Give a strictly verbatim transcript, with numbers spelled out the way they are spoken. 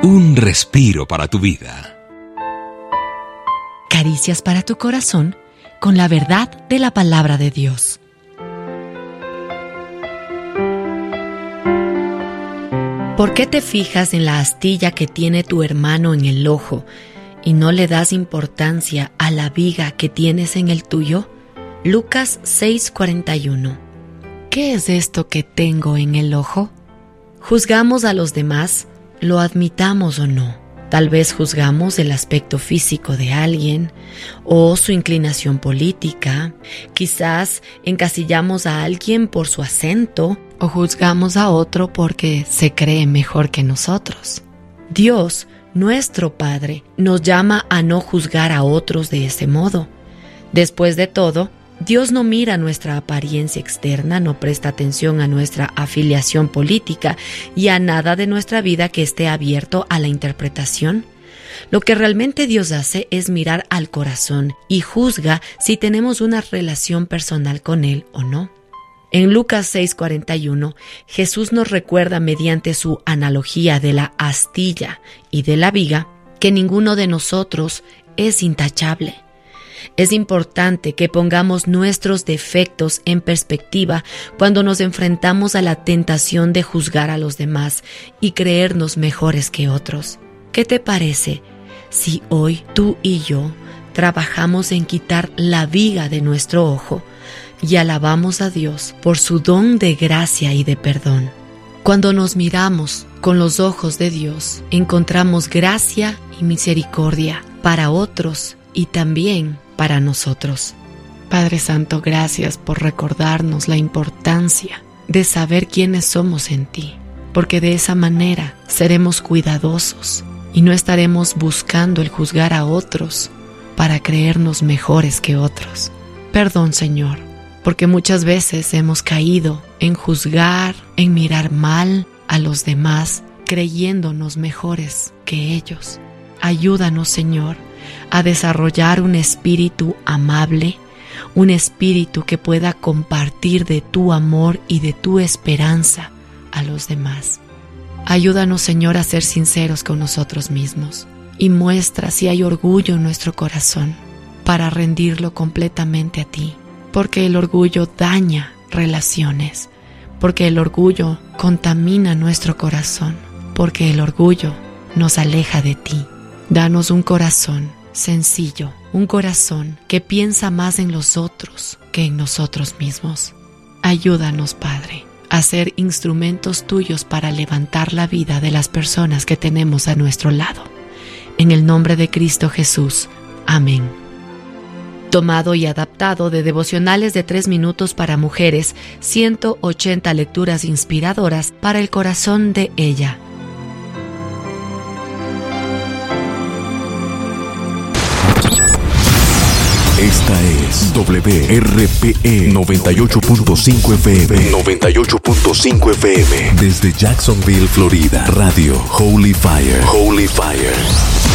Un respiro para tu vida. Caricias para tu corazón con la verdad de la palabra de Dios. ¿Por qué te fijas en la astilla que tiene tu hermano en el ojo y no le das importancia a la viga que tienes en el tuyo? Lucas seis cuarenta y uno. ¿Qué es esto que tengo en el ojo? Juzgamos a los demás, lo admitamos o no. Tal vez juzgamos el aspecto físico de alguien o su inclinación política. Quizás encasillamos a alguien por su acento o juzgamos a otro porque se cree mejor que nosotros. Dios, nuestro Padre, nos llama a no juzgar a otros de ese modo. Después de todo, Dios no mira nuestra apariencia externa, no presta atención a nuestra afiliación política y a nada de nuestra vida que esté abierto a la interpretación. Lo que realmente Dios hace es mirar al corazón y juzga si tenemos una relación personal con Él o no. En Lucas seis cuarenta y uno, Jesús nos recuerda mediante su analogía de la astilla y de la viga que ninguno de nosotros es intachable. Es importante que pongamos nuestros defectos en perspectiva cuando nos enfrentamos a la tentación de juzgar a los demás y creernos mejores que otros. ¿Qué te parece si hoy tú y yo trabajamos en quitar la viga de nuestro ojo y alabamos a Dios por su don de gracia y de perdón? Cuando nos miramos con los ojos de Dios, encontramos gracia y misericordia para otros y también para nosotros. Padre Santo, gracias por recordarnos la importancia de saber quiénes somos en ti, porque de esa manera seremos cuidadosos y no estaremos buscando el juzgar a otros para creernos mejores que otros. Perdón, Señor, porque muchas veces hemos caído en juzgar, en mirar mal a los demás, creyéndonos mejores que ellos. Ayúdanos, Señor, a desarrollar un espíritu amable, un espíritu que pueda compartir de tu amor y de tu esperanza a los demás. Ayúdanos, Señor, a ser sinceros con nosotros mismos y muestra si hay orgullo en nuestro corazón para rendirlo completamente a ti, porque el orgullo daña relaciones, porque el orgullo contamina nuestro corazón, porque el orgullo nos aleja de ti. Danos un corazón sencillo, un corazón que piensa más en los otros que en nosotros mismos. Ayúdanos, Padre, a ser instrumentos tuyos para levantar la vida de las personas que tenemos a nuestro lado. En el nombre de Cristo Jesús. Amén. Tomado y adaptado de Devocionales de tres minutos para mujeres, ciento ochenta lecturas inspiradoras para el corazón de ella. Esta es W R P E noventa y ocho punto cinco F M. noventa y ocho punto cinco F M. Desde Jacksonville, Florida. Radio Holy Fire. Holy Fire.